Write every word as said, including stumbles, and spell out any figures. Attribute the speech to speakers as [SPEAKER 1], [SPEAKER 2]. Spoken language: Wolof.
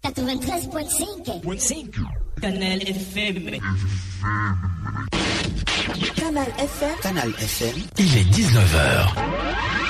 [SPEAKER 1] quatre-vingt-treize virgule cinq.
[SPEAKER 2] Canal F M.
[SPEAKER 3] Canal F M.
[SPEAKER 4] Canal F M.
[SPEAKER 5] Il est dix-neuf heures.